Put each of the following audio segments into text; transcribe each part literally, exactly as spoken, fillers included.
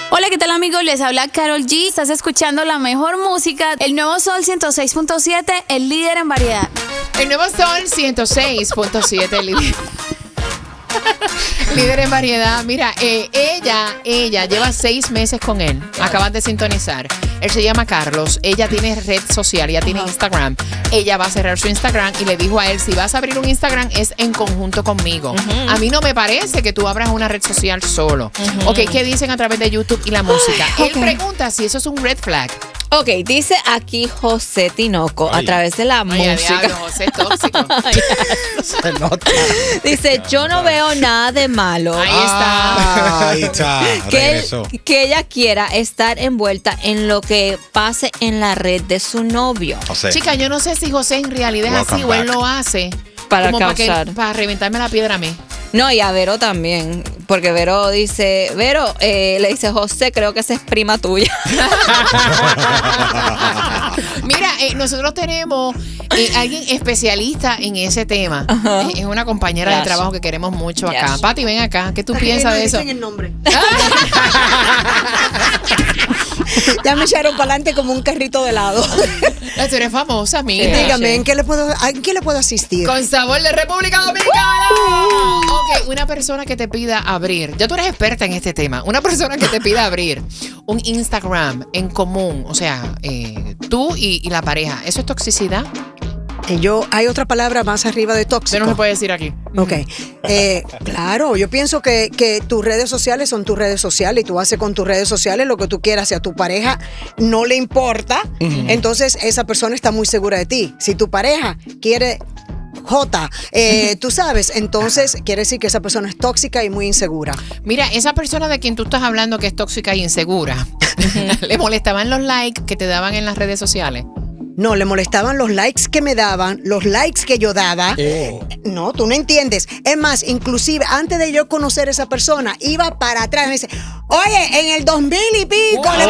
Hola, ¿qué tal amigos? Les habla Karol G. Estás escuchando la mejor música. El Nuevo Sol ciento seis punto siete, el líder en variedad. El Nuevo Sol ciento seis punto siete, el líder. Líder en variedad. Mira, eh, ella, ella lleva seis meses con él. Acaban de sintonizar. Él se llama Carlos. Ella tiene red social, ella tiene Instagram. Ella va a cerrar su Instagram y le dijo a él, si vas a abrir un Instagram es en conjunto conmigo. Uh-huh. A mí no me parece que tú abras una red social solo. Uh-huh. Ok, ¿qué dicen a través de YouTube y la música? Okay. Él pregunta si eso es un red flag. Ok, dice aquí José Tinoco, Ay. a través de la Ay, música. Diablo, José tóxico. Se nota. Dice, yo no veo nada de malo. Ahí está. Ahí está. Que, él, que ella quiera estar envuelta en lo que pase en la red de su novio. José. Chica, yo no sé si José en realidad es así o él lo hace para como causar. Para, que, para reventarme la piedra a mí. No, y a Vero también, porque Vero dice, Vero, eh, le dice, José, creo que esa es prima tuya. Mira, eh, nosotros tenemos eh, alguien especialista en ese tema. Uh-huh. Es una compañera yes. de trabajo que queremos mucho yes. acá. Pati, ven acá, ¿qué tú Ay, piensas no de eso? Dicen el nombre. Ya me echaron para adelante como un carrito de helado. Tú eres famosa, mira. Sí, dígame, ¿en qué le puedo, ¿en qué le puedo asistir? Con sabor de República Dominicana. Uh! Ok, una persona que te pida abrir. Ya tú eres experta en este tema. Una persona que te pida abrir un Instagram en común, o sea, eh, tú y, y la pareja. ¿Eso es toxicidad? Yo, hay otra palabra más arriba de tóxico. Eso no se puede decir aquí. Ok. Eh, claro, yo pienso que, que tus redes sociales son tus redes sociales y tú haces con tus redes sociales lo que tú quieras. Si a tu pareja no le importa, uh-huh. entonces esa persona está muy segura de ti. Si tu pareja quiere J, eh, tú sabes, entonces quiere decir que esa persona es tóxica y muy insegura. Mira, esa persona de quien tú estás hablando que es tóxica y insegura, ¿le molestaban los likes que te daban en las redes sociales? No, le molestaban los likes que me daban, los likes que yo daba. Oh. No, tú no entiendes. Es más, inclusive, antes de yo conocer a esa persona, iba para atrás y me dice, oye, en el dos mil y pico wow. le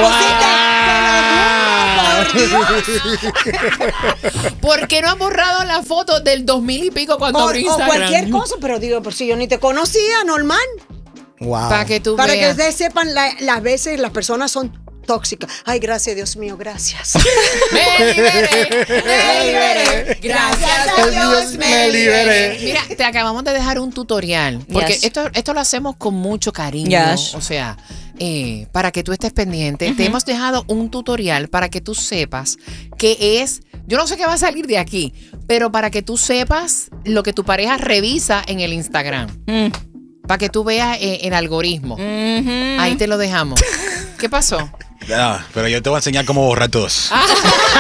pusiste... Por, ¿Por qué no has borrado la foto del dos mil y pico cuando Por, abrí Instagram? O cualquier cosa, pero digo, por si yo ni te conocía, normal. Wow. Para que tú Para veas. que ustedes sepan, la, las veces las personas son tóxica. Ay, gracias, Dios mío, gracias. Me liberé, me liberé. Gracias a Dios me liberé. Mira, te acabamos de dejar un tutorial. Porque yes. esto, esto lo hacemos con mucho cariño. Yes. O sea, eh, para que tú estés pendiente. Uh-huh. Te hemos dejado un tutorial para que tú sepas qué es. Yo no sé qué va a salir de aquí, pero para que tú sepas lo que tu pareja revisa en el Instagram. Mm. Para que tú veas eh, el algoritmo. Uh-huh. Ahí te lo dejamos. ¿Qué pasó? No, pero yo te voy a enseñar cómo borrar todos.